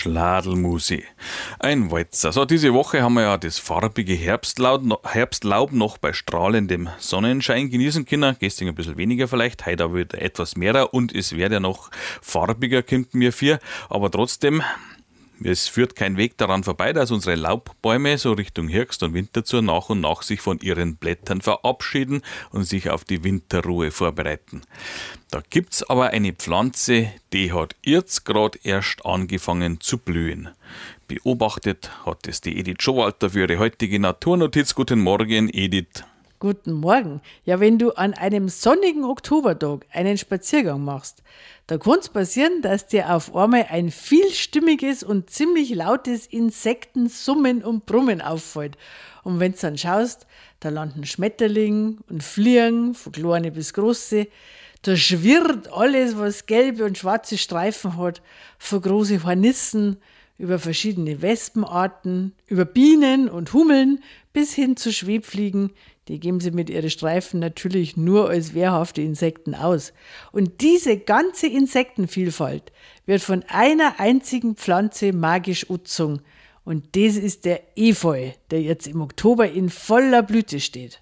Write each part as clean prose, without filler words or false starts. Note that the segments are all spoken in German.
Schladelmusi. Ein Walzer. So, diese Woche haben wir ja das farbige Herbstlaub noch bei strahlendem Sonnenschein genießen können. Gestern ein bisschen weniger vielleicht, heute aber wieder etwas mehr und es wird ja noch farbiger, kommt mir vor. Aber trotzdem, es führt kein Weg daran vorbei, dass unsere Laubbäume so Richtung Herbst und Winter zu nach und nach sich von ihren Blättern verabschieden und sich auf die Winterruhe vorbereiten. Da gibt's aber eine Pflanze, die hat jetzt gerade erst angefangen zu blühen. Beobachtet hat es die Edith Schowalter für ihre heutige Naturnotiz. Guten Morgen, Edith. Guten Morgen. Ja, wenn du an einem sonnigen Oktobertag einen Spaziergang machst, da kann es passieren, dass dir auf einmal ein vielstimmiges und ziemlich lautes Insektensummen und Brummen auffällt. Und wenn du dann schaust, da landen Schmetterlinge und Fliegen, von kleine bis große. Da schwirrt alles, was gelbe und schwarze Streifen hat, von große Hornissen, über verschiedene Wespenarten, über Bienen und Hummeln bis hin zu Schwebfliegen. Die geben sie mit ihren Streifen natürlich nur als wehrhafte Insekten aus. Und diese ganze Insektenvielfalt wird von einer einzigen Pflanze magisch angezogen. Und das ist der Efeu, der jetzt im Oktober in voller Blüte steht.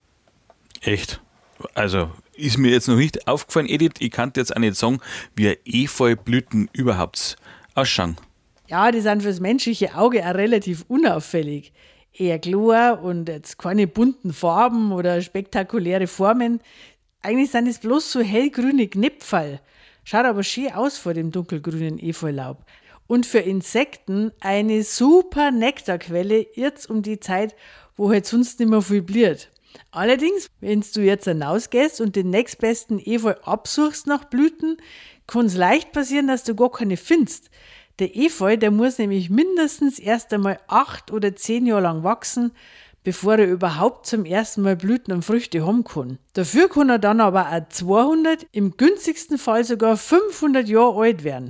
Echt? Also ist mir jetzt noch nicht aufgefallen, Edith, ich kann jetzt auch nicht sagen, wie Efeublüten überhaupt ausschauen. Ja, die sind fürs menschliche Auge auch relativ unauffällig. Eher klar und jetzt keine bunten Farben oder spektakuläre Formen. Eigentlich sind es bloß so hellgrüne Knipferl. Schaut aber schön aus vor dem dunkelgrünen Efeulaub. Und für Insekten eine super Nektarquelle jetzt um die Zeit, wo halt sonst nicht mehr viel blüht. Allerdings, wenn du jetzt hinausgehst und den nächstbesten Efeu absuchst nach Blüten, kann es leicht passieren, dass du gar keine findest. Der Efeu, der muss nämlich mindestens erst einmal 8 oder 10 Jahre lang wachsen, bevor er überhaupt zum ersten Mal Blüten und Früchte haben kann. Dafür kann er dann aber auch 200, im günstigsten Fall sogar 500 Jahre alt werden.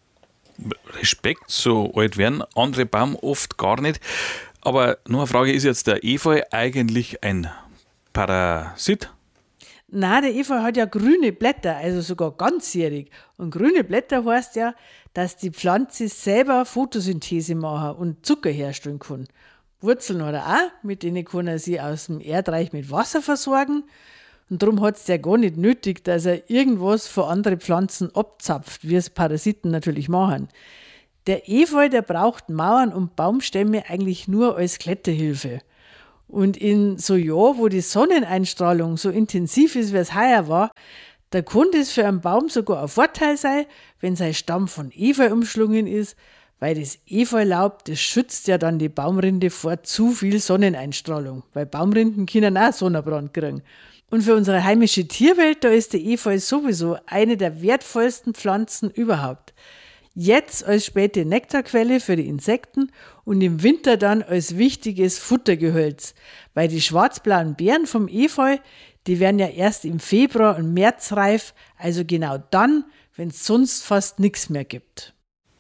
Respekt, so alt werden andere Baum oft gar nicht. Aber nur eine Frage, ist jetzt der Efeu eigentlich ein Parasit? Nein, der Efeu hat ja grüne Blätter, also sogar ganzjährig. Und grüne Blätter heißt ja, dass die Pflanze selber Photosynthese machen und Zucker herstellen kann. Wurzeln hat er auch, mit denen kann er sich aus dem Erdreich mit Wasser versorgen. Und darum hat es ja gar nicht nötig, dass er irgendwas von anderen Pflanzen abzapft, wie es Parasiten natürlich machen. Der Efeu, der braucht Mauern und Baumstämme eigentlich nur als Kletterhilfe. Und in so Jahren, wo die Sonneneinstrahlung so intensiv ist, wie es heuer war, da kann das für einen Baum sogar ein Vorteil sein, wenn sein Stamm von Efeu umschlungen ist, weil das Efeulaub, das schützt ja dann die Baumrinde vor zu viel Sonneneinstrahlung, weil Baumrinden können auch Sonnenbrand kriegen. Und für unsere heimische Tierwelt, da ist der Efeu sowieso eine der wertvollsten Pflanzen überhaupt. Jetzt als späte Nektarquelle für die Insekten und im Winter dann als wichtiges Futtergehölz, weil die schwarz-blauen Beeren vom Efeu, die werden ja erst im Februar und März reif, also genau dann, wenn es sonst fast nichts mehr gibt.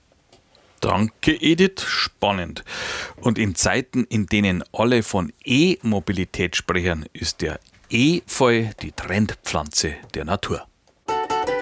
Danke, Edith. Spannend. Und in Zeiten, in denen alle von E-Mobilität sprechen, ist der Efeu die Trendpflanze der Natur.